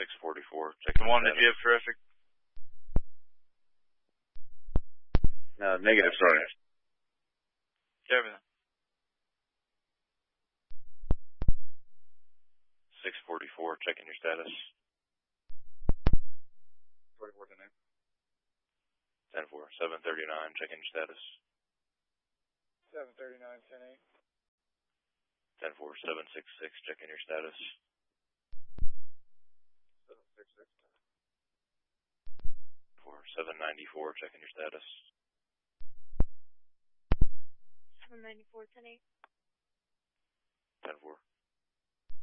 644, checking One to status. Jib, terrific. Negative, sorry. Kevin. 644, checking your status. 44 to 9. 10-4, 739, checking your status. 739, 10-8. 10-4, 766, checking your status. 766. 794, checking your status. 794, 10-8. 10-4.